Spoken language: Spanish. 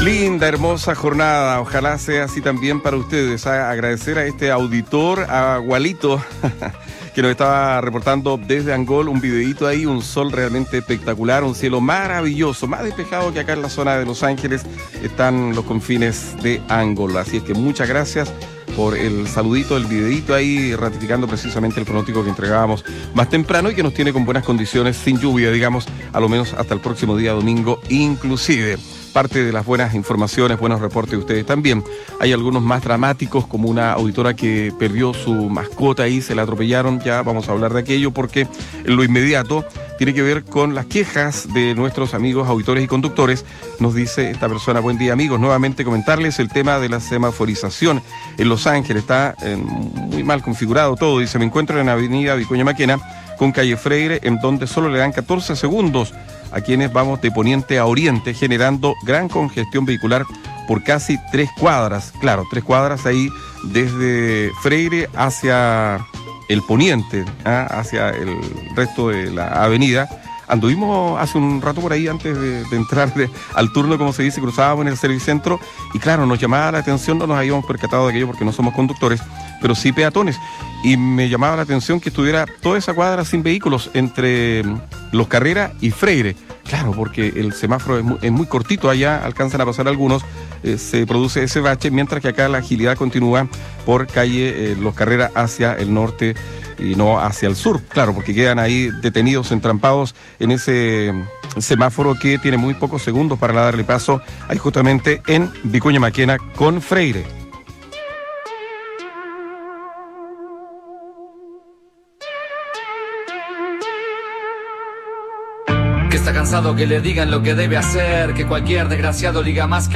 Linda, hermosa jornada, ojalá sea así también para ustedes. Agradecer a este auditor, a Gualito, que nos estaba reportando desde Angol un videíto ahí, un sol realmente espectacular, un cielo maravilloso, más despejado que acá en la zona de Los Ángeles, están los confines de Angol. Así es que muchas gracias por el saludito, el videíto ahí, ratificando precisamente el pronóstico que entregábamos más temprano y que nos tiene con buenas condiciones, sin lluvia, digamos, a lo menos hasta el próximo día domingo inclusive. Parte de las buenas informaciones, buenos reportes de ustedes también. Hay algunos más dramáticos, como una auditora que perdió su mascota y se la atropellaron. Ya vamos a hablar de aquello porque en lo inmediato tiene que ver con las quejas de nuestros amigos auditores y conductores. Nos dice esta persona: buen día, amigos, nuevamente comentarles el tema de la semaforización en Los Ángeles. Está muy mal configurado todo. Dice: me encuentro en la avenida Vicuña Maquena con calle Freire, en donde solo le dan 14 segundos a quienes vamos de poniente a oriente, generando gran congestión vehicular por casi 3 cuadras. Claro, 3 cuadras ahí desde Freire hacia el poniente, hacia el resto de la avenida. Anduvimos hace un rato por ahí antes de entrar al turno, como se dice, cruzábamos en el servicentro y claro, nos llamaba la atención, no nos habíamos percatado de aquello porque no somos conductores, pero sí peatones. Y me llamaba la atención que estuviera toda esa cuadra sin vehículos entre Los Carreras y Freire. Claro, porque el semáforo es muy cortito, allá alcanzan a pasar algunos, se produce ese bache, mientras que acá la agilidad continúa por calle Los Carreras hacia el norte y no hacia el sur. Claro, porque quedan ahí detenidos, entrampados en ese semáforo que tiene muy pocos segundos para darle paso ahí justamente en Vicuña Maquena con Freire. Que está cansado que le digan lo que debe hacer, que cualquier desgraciado diga más que